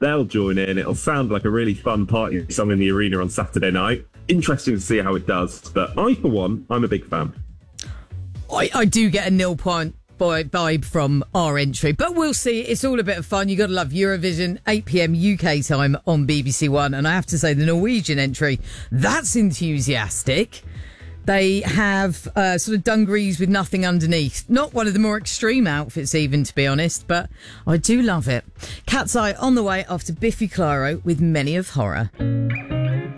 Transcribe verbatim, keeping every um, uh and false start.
They'll join in. It'll sound like a really fun party song in the arena on Saturday night. Interesting to see how it does. But I, for one, I'm a big fan. I, I do get a nil point vibe from our entry, but we'll see. It's all a bit of fun. You got to love Eurovision, eight p.m. U K time on B B C One. And I have to say, the Norwegian entry, that's enthusiastic. They have uh, sort of dungarees with nothing underneath. Not one of the more extreme outfits, even, to be honest, but I do love it. Cat's Eye on the way after Biffy Clyro with Many of Horror.